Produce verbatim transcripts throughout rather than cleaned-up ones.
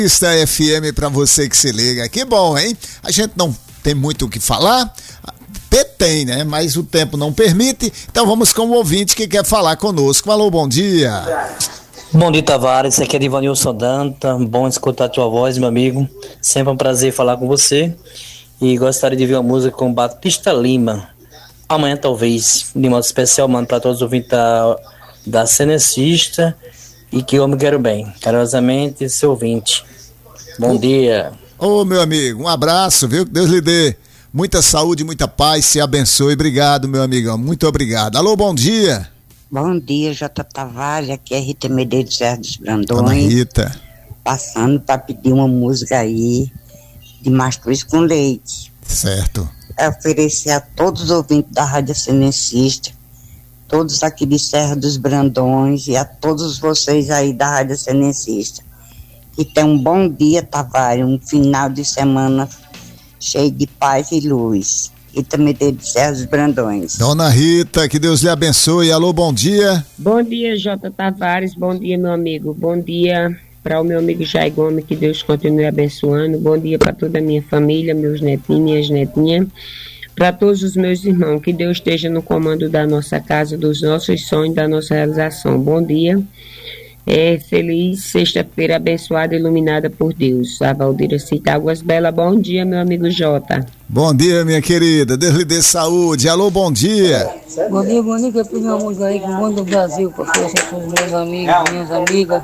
Esta F M para você que se liga. Que bom, hein? A gente não tem muito o que falar. Tem, né? Mas o tempo não permite. Então vamos com o ouvinte que quer falar conosco. Alô, bom dia. Bom dia, Tavares. Aqui é Divanilson Danta. Bom escutar a tua voz, meu amigo. Sempre um prazer falar com você. E gostaria de ouvir uma música com Batista Lima. Amanhã, talvez. De modo especial, mano, para todos os ouvintes da, da Cenecista. E que eu me quero bem. Carinhosamente, seu ouvinte. Bom ô, dia. Ô, meu amigo, um abraço, viu? Que Deus lhe dê muita saúde, muita paz, se abençoe. Obrigado, meu amigão. Muito obrigado. Alô, bom dia. Bom dia, J. Tavares. Aqui é Rita Medeiros Serra dos Brandões. Dona Rita. Passando para pedir uma música aí de Mastruz com Leite. Certo. É oferecer a todos os ouvintes da Rádio Cenecista, todos aqui de Serra dos Brandões e a todos vocês aí da Rádio Cenecista. Que tenham um bom dia, Tavares. Um final de semana cheio de paz e luz. Rita Medeiros Serra dos Brandões. Dona Rita, que Deus lhe abençoe. Alô, bom dia. Bom dia, J. Tavares. Bom dia, meu amigo. Bom dia para o meu amigo Jai Gomes, que Deus continue abençoando. Bom dia para toda a minha família, meus netinhos, minhas netinhas. Para todos os meus irmãos, que Deus esteja no comando da nossa casa, dos nossos sonhos, da nossa realização. Bom dia. É, feliz sexta-feira abençoada e iluminada por Deus. A Valdira Cita Águas Belas. Bom dia, meu amigo Jota. Bom dia, minha querida. Deus lhe dê saúde. Alô, bom dia. Bom dia, bom dia. Eu pedi uma música aí com o mundo do Brasil para oferecer para os meus amigos, minhas amigas.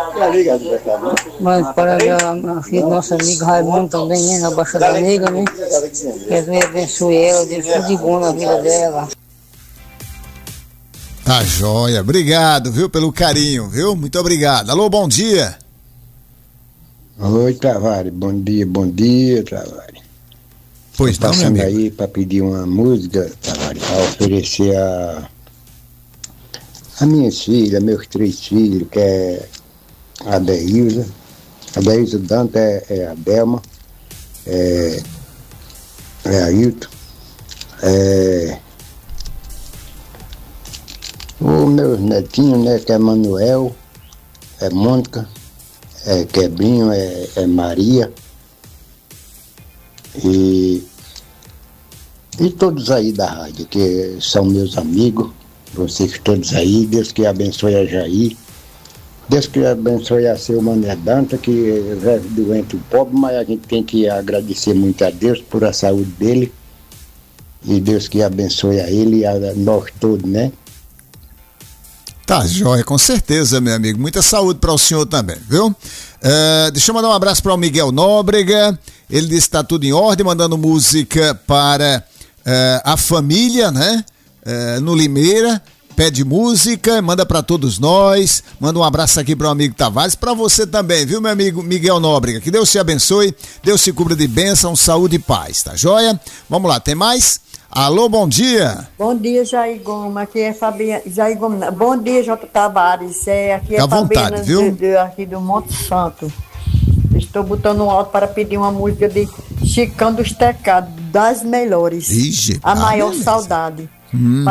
Mas para a, a filha do nosso amigo Raimundo também, né? Na Baixada Negra, né? Que Deus abençoe ela, Deus tudo de bom na vida dela. Tá joia, obrigado, viu, pelo carinho, viu? Muito obrigado. Alô, bom dia. Oi, Tavares, bom dia, bom dia, Tavares. Pois não, passando meu amigo. aí para pedir uma música, Tavares, para oferecer a a minhas filhas, meus três filhos, que é a Deilza, a Deilza Danta é, é a Delma, é, é a Hilton, é os meus netinhos, né, que é Manuel, é Mônica, é Quebrinho, é, é Maria. E, e todos aí da rádio, que são meus amigos, vocês todos aí, Deus que abençoe a Jair, Deus que abençoe a seu Mané Danta, que vive doente o pobre, mas a gente tem que agradecer muito a Deus por a saúde dele, e Deus que abençoe a ele e a nós todos, né? Tá joia, com certeza, meu amigo. Muita saúde para o senhor também, viu? É, deixa eu mandar um abraço para o Miguel Nóbrega. Ele disse que tá tudo em ordem, mandando música para é, a família, né? É, no Limeira. Pede música, manda para todos nós. Manda um abraço aqui para o amigo Tavares, para você também, viu, meu amigo Miguel Nóbrega? Que Deus te abençoe, Deus te cubra de bênção, saúde e paz, tá joia? Vamos lá, tem mais? Alô, bom dia. Bom dia, Jair Gomes. Aqui é Fabiana. Jair Gomes. Bom dia, J. Tavares. É, aqui é Fica à Fabiana vontade, viu? De, de, aqui do Monte Santo. Estou botando um áudio para pedir uma música de Chicão dos Tecados, das melhores. Ixi, a ah, maior beleza. saudade. Hum.